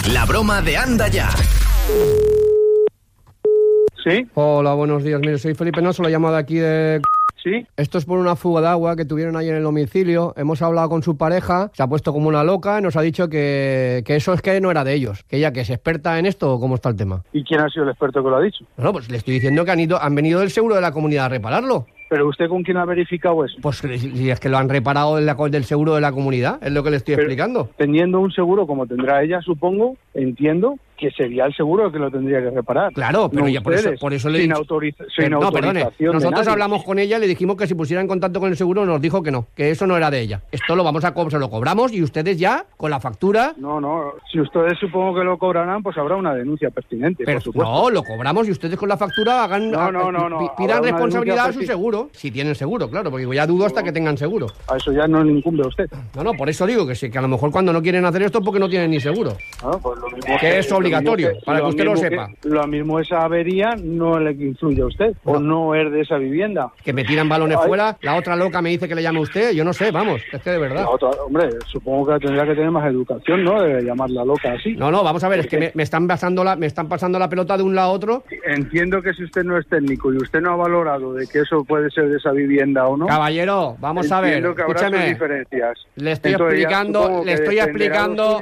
La broma de Anda Ya. ¿Sí? Hola, buenos días. Mire, soy Felipe Noso, lo llamo de aquí de... ¿Sí? Esto es por una fuga de agua que tuvieron ahí en el domicilio. Hemos hablado con su pareja, se ha puesto como una loca y nos ha dicho que eso es que no era de ellos. Que ella, que es experta en esto, ¿cómo está el tema? ¿Y quién ha sido el experto que lo ha dicho? Bueno, pues le estoy diciendo que han venido del seguro de la comunidad a repararlo. ¿Pero usted con quién ha verificado eso? Pues si es que lo han reparado del seguro de la comunidad, es lo que le estoy explicando. Teniendo un seguro como tendrá ella, supongo, entiendo que sería el seguro el que lo tendría que reparar. Claro, pero no ya por eso le he dicho... sin no, perdone, autorización de nosotros nadie. hablamos con ella y le dijimos que si pusiera en contacto con el seguro nos dijo que no, que eso no era de ella. Esto lo vamos a se lo cobramos y ustedes ya, con la factura... No, si ustedes supongo que lo cobrarán, pues habrá una denuncia pertinente, Pero por supuesto. no, lo cobramos y ustedes con la factura hagan pidan Habrá responsabilidad a su denuncia seguro, si tienen seguro, claro, porque ya dudo hasta que tengan seguro. A eso ya no le incumbe a usted. No, por eso digo que sí, que a lo mejor cuando no quieren hacer esto es porque no tienen ni seguro. Pues lo mismo Que es obligatorio, para que usted lo sepa. Lo mismo esa avería no le influye a usted, o no es de esa vivienda. Que me tiran balones fuera, la otra loca me dice que le llame a usted, yo no sé, vamos, es que de verdad. La otra, hombre, supongo que tendría que tener más educación, ¿no? De llamarla loca así. No, vamos a ver, es que me están pasando la pelota de un lado a otro. Entiendo que si usted no es técnico y usted no ha valorado de que eso puede ser de esa vivienda o no... Caballero, vamos a ver, escúchame. Diferencias. Le estoy explicando, le estoy explicando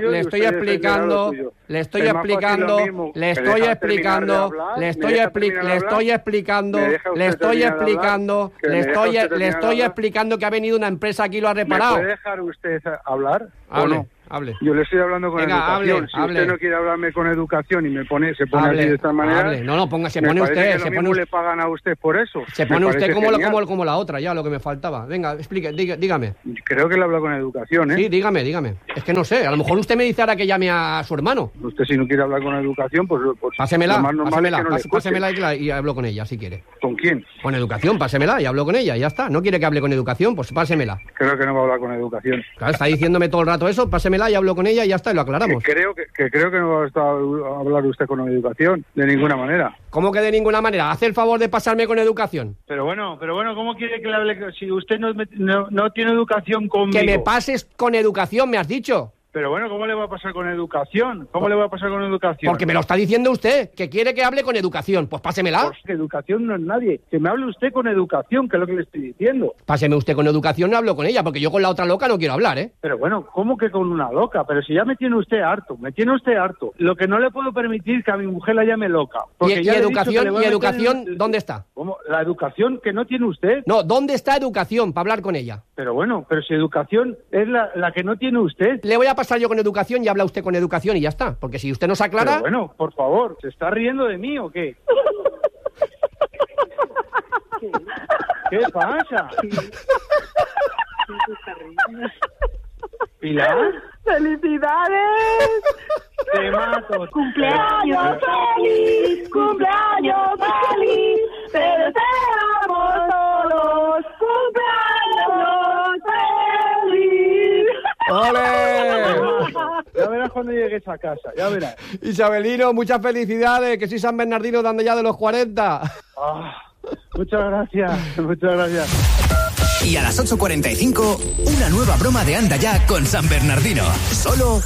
que ha venido una empresa aquí y lo ha reparado. ¿Me puede dejar usted hablar? Hable. ¿O no? Hable. Yo le estoy hablando con educación. Si usted no quiere hablarme con educación y se pone así de esta manera... Se pone usted... le pagan a usted por eso. Se pone usted como la otra, ya, lo que me faltaba. Venga, explique, dígame. Creo que le habla con educación, ¿eh? Sí, dígame. Es que no sé, a lo mejor usted me dice ahora que llame a su hermano. Usted si no quiere hablar con educación, pues pásemela pásemela y hablo con ella, si quiere. ¿Con quién? Con educación, pásemela y hablo con ella, ya está. ¿No quiere que hable con educación? Pues pásemela. Creo que no va a hablar con educación. Claro, está diciéndome todo el rato eso, pásemela y hablo con ella y ya está, y lo aclaramos. Creo que no va a hablar usted con educación, de ninguna manera. ¿Cómo que de ninguna manera? Hace el favor de pasarme con educación. Pero bueno, ¿cómo quiere que le hable si usted no tiene educación conmigo? Que me pases con educación, me has dicho. Pero bueno, ¿cómo le va a pasar con educación? Porque me lo está diciendo usted, que quiere que hable con educación. Pues pásemela. Pues que educación no es nadie. Que me hable usted con educación, que es lo que le estoy diciendo. Páseme usted con educación, no hablo con ella, porque yo con la otra loca no quiero hablar, ¿eh? Pero bueno, ¿cómo que con una loca? Pero si ya me tiene usted harto. Lo que no le puedo permitir es que a mi mujer la llame loca. ¿Y educación dónde está? ¿Cómo? ¿La educación que no tiene usted? No, ¿dónde está educación para hablar con ella? Pero bueno, si educación es la que no tiene usted. Le voy a pasar yo con educación y habla usted con educación y ya está, porque si usted no se aclara... Pero bueno, por favor, ¿se está riendo de mí o qué? ¿Qué pasa? ¿Pilar? ¡Felicidades! Te mato. ¡Cumpleaños feliz! ¡Cumpleaños feliz! ¡Te deseamos todos! ¡Cumpleaños feliz! ¡Ole! Ya verás cuando llegues a casa, ya verás. Isabelino, muchas felicidades, que soy San Bernardino dando ya de los 40. Muchas gracias. Y a las 8:45, una nueva broma de Anda Ya con San Bernardino. Solo